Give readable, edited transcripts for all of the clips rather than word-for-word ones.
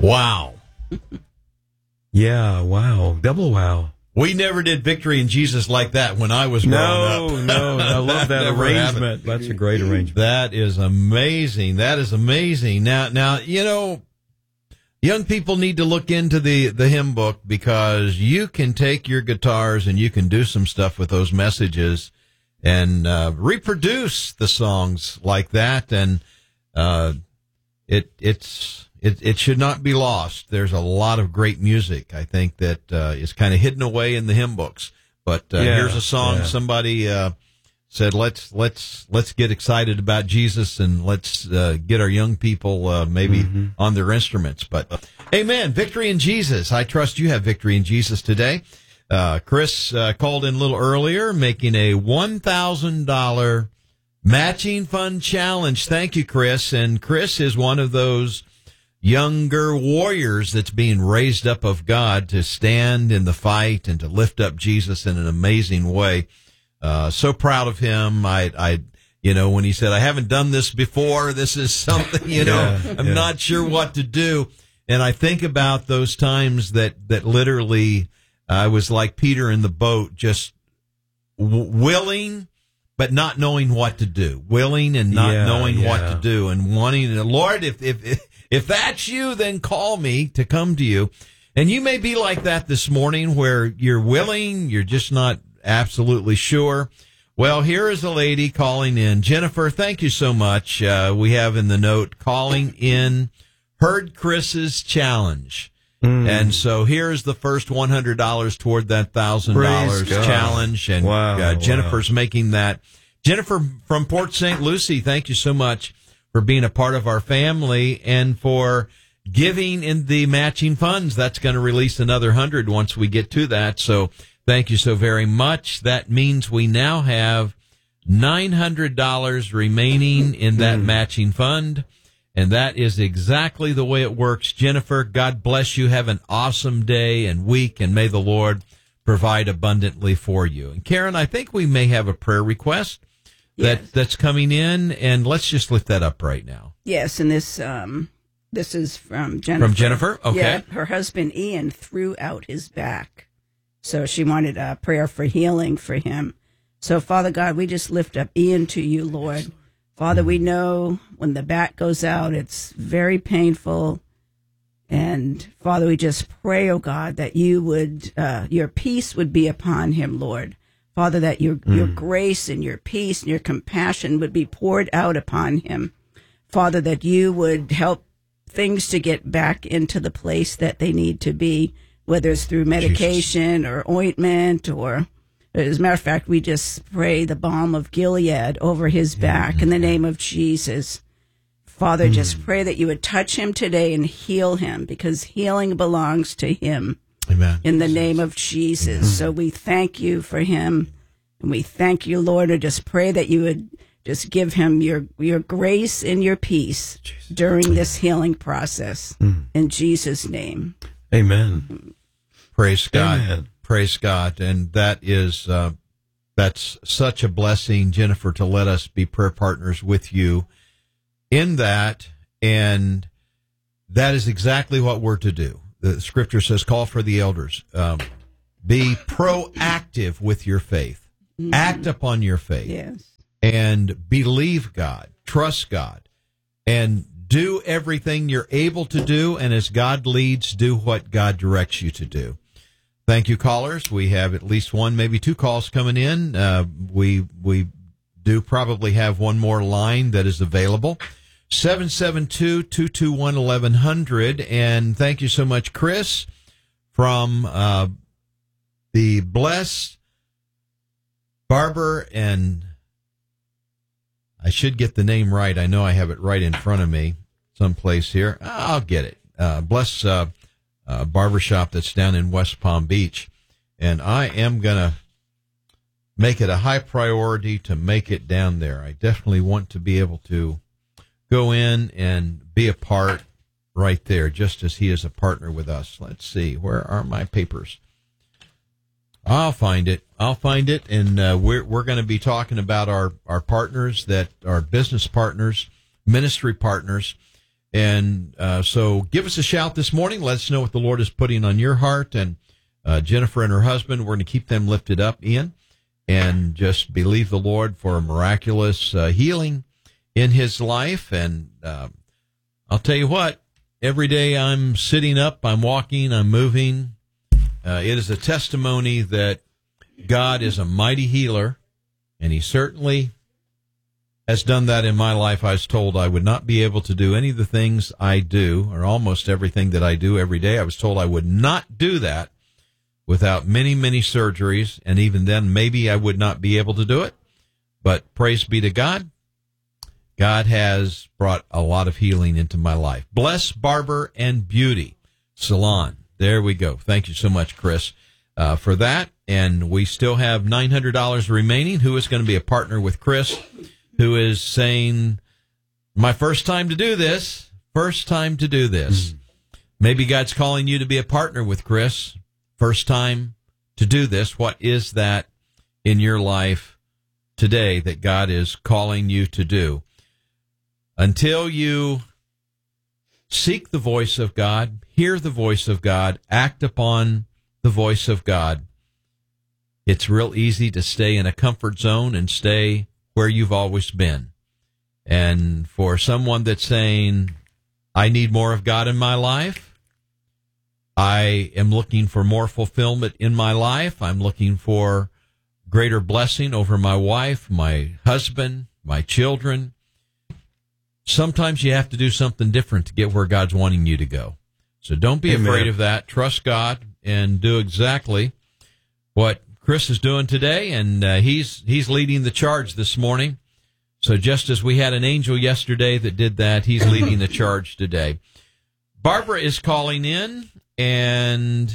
Wow. Yeah, wow. Double wow. We never did Victory in Jesus like that when I was growing up. No. I love that Never arrangement. happened. That's a great arrangement. That is amazing. That is amazing. Now, young people need to look into the hymn book, because you can take your guitars and you can do some stuff with those messages and reproduce the songs like that. And it should not be lost. There's a lot of great music, I think, that is kind of hidden away in the hymn books. But here's a song somebody said, let's get excited about Jesus, and let's get our young people maybe on their instruments. But amen. Victory in Jesus. I trust you have victory in Jesus today. Chris called in a little earlier, making a $1,000 matching fund challenge. Thank you, Chris. And Chris is one of those younger warriors that's being raised up of God to stand in the fight and to lift up Jesus in an amazing way. So proud of him. I when he said, I haven't done this before, this is something, I'm not sure what to do. And I think about those times that literally I was like Peter in the boat, just willing, but not knowing what to do, willing and not knowing what to do, and wanting to, Lord, if that's you, then call me to come to you. And you may be like that this morning, where you're willing, you're just not absolutely sure. Well, here is a lady calling in. Jennifer, thank you so much. We have in the note, calling in, heard Chris's challenge. And so here's the first $100 toward that $1,000 challenge. And Jennifer's making that. Jennifer from Port St. Lucie, thank you so much for being a part of our family and for giving in the matching funds. That's going to release another 100 once we get to that. So thank you so very much. That means we now have $900 remaining in that matching fund. And that is exactly the way it works. Jennifer, God bless you. Have an awesome day and week, and may the Lord provide abundantly for you. And Karen, I think we may have a prayer request that's coming in, and let's just lift that up right now. Yes, and this is from Jennifer. From Jennifer? Okay. Yeah, her husband Ian threw out his back, so she wanted a prayer for healing for him. So, Father God, we just lift up Ian to you, Lord. Father, we know when the back goes out, it's very painful. And Father, we just pray, oh God, that you would, your peace would be upon him, Lord. Father, that your grace and your peace and your compassion would be poured out upon him. Father, that you would help things to get back into the place that they need to be, whether it's through medication or ointment or... As a matter of fact, we just pray the balm of Gilead over his back in the name of Jesus. Father, just pray that you would touch him today and heal him, because healing belongs to him. Amen. In the name of Jesus. So we thank you for him. And we thank you, Lord, and just pray that you would just give him your grace and your peace during this healing process. In Jesus' name. Amen. Praise God. Amen. Praise God. And that is, that's such a blessing, Jennifer, to let us be prayer partners with you in that. And that is exactly what we're to do. The scripture says, call for the elders. Be proactive with your faith. Act upon your faith. Yes. And believe God. Trust God. And do everything you're able to do. And as God leads, do what God directs you to do. Thank you, callers. We have at least one, maybe two calls coming in. We do probably have one more line that is available. 772-221-1100. And thank you so much, Chris, from the Bless Barber, and I should get the name right. I know I have it right in front of me someplace here. I'll get it. Bless barbershop that's down in West Palm Beach, and I am going to make it a high priority to make it down there. I definitely want to be able to go in and be a part right there, just as he is a partner with us. Let's see, where are my papers? I'll find it, and we're going to be talking about our partners, that are business partners, ministry partners. And so give us a shout this morning. Let us know what the Lord is putting on your heart. And Jennifer and her husband, we're going to keep them lifted up, Ian, and just believe the Lord for a miraculous healing in his life. And I'll tell you what, every day I'm sitting up, I'm walking, I'm moving. It is a testimony that God is a mighty healer, and he certainly has done that in my life. I was told I would not be able to do any of the things I do, or almost everything that I do every day. I was told I would not do that without many, many surgeries, and even then, maybe I would not be able to do it. But praise be to God. God has brought a lot of healing into my life. Bless Barber and Beauty Salon. There we go. Thank you so much, Chris, for that. And we still have $900 remaining. Who is going to be a partner with Chris, who is saying, my first time to do this, Maybe God's calling you to be a partner with Chris. First time to do this. What is that in your life today that God is calling you to do? Until you seek the voice of God, hear the voice of God, act upon the voice of God, it's real easy to stay in a comfort zone and stay where you've always been. And for someone that's saying, I need more of God in my life, I am looking for more fulfillment in my life, I'm looking for greater blessing over my wife, my husband, my children, sometimes you have to do something different to get where God's wanting you to go. So don't be afraid of that. Trust God and do exactly what Chris is doing today, and he's leading the charge this morning. So just as we had an angel yesterday that did that, he's leading the charge today. Barbara is calling in, and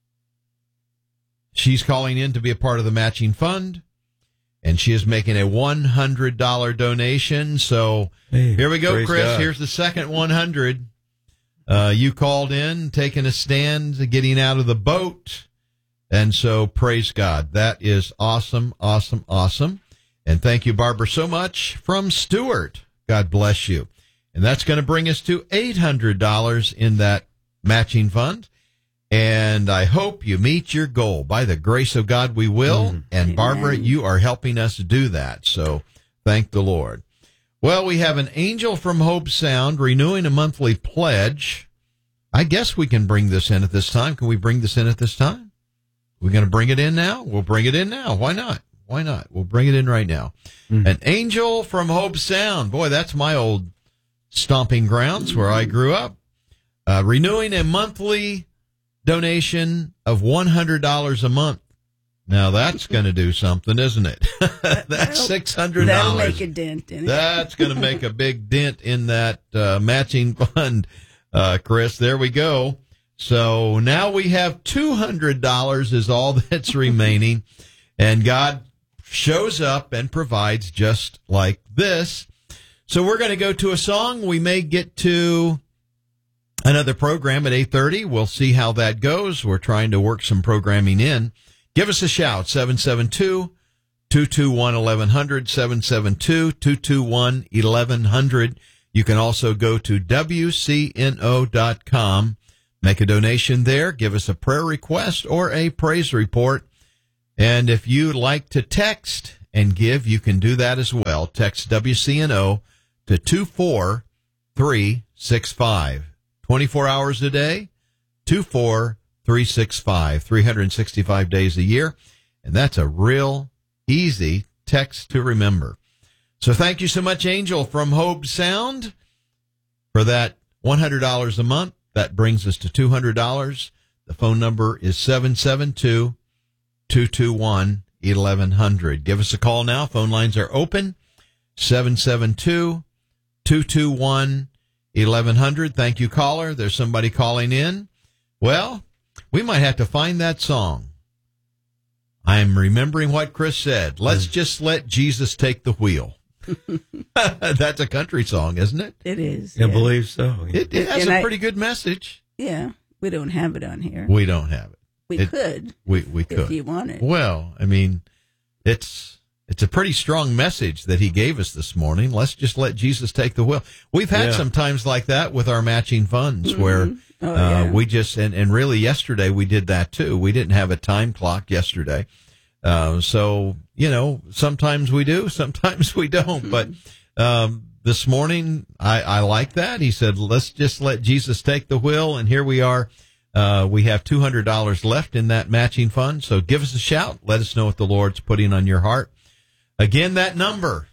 she's calling in to be a part of the matching fund. And she is making a $100 donation. So here we go, Chris. God. Here's the second 100. You called in, taking a stand, getting out of the boat. And so praise God. That is awesome, awesome, awesome. And thank you, Barbara, so much from Stuart. God bless you. And that's going to bring us to $800 in that matching fund. And I hope you meet your goal. By the grace of God, we will. And Barbara, you are helping us do that. So thank the Lord. Well, we have an angel from Hope Sound renewing a monthly pledge. I guess we can bring this in at this time. Can we bring this in at this time? We're going to bring it in now? We'll bring it in now. Why not? Why not? We'll bring it in right now. An angel from Hope Sound. Boy, that's my old stomping grounds where I grew up. Renewing a monthly donation of $100 a month. Now that's going to do something, isn't it? That's $600. That'll make a dent in it. That's going to make a big dent in that matching fund, Chris. There we go. So now we have $200 is all that's remaining, and God shows up and provides just like this. So we're going to go to a song. We may get to another program at 8:30. We'll see how that goes. We're trying to work some programming in. Give us a shout, 772-221-1100, 772-221-1100. You can also go to WCNO.com, make a donation there, give us a prayer request or a praise report. And if you'd like to text and give, you can do that as well. Text WCNO to 24365. 24 hours a day, 24365, 365 days a year. And that's a real easy text to remember. So thank you so much, Angel from Hope Sound, for that $100 a month. That brings us to $200. The phone number is 772-221-1100. Give us a call now. Phone lines are open. 772-221-1100. Thank you, caller. There's somebody calling in. Well, we might have to find that song. I'm remembering what Chris said. Let's just let Jesus take the wheel. That's a country song, isn't it? It is. I believe so. It has a pretty good message. Yeah. We don't have it on here. We don't have it. We could. We could. If you want it. Well, I mean, it's It's a pretty strong message that he gave us this morning. Let's just let Jesus take the wheel. We've had some times like that with our matching funds where we just, and really yesterday we did that too. We didn't have a time clock yesterday. So, sometimes we do, sometimes we don't. But this morning, I like that. He said, let's just let Jesus take the wheel. And here we are. We have $200 left in that matching fund. So give us a shout. Let us know what the Lord's putting on your heart. Again, that number,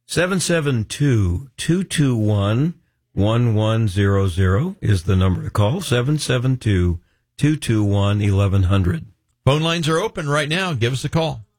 772-221-1100 is the number to call, 772-221-1100. Phone lines are open right now. Give us a call.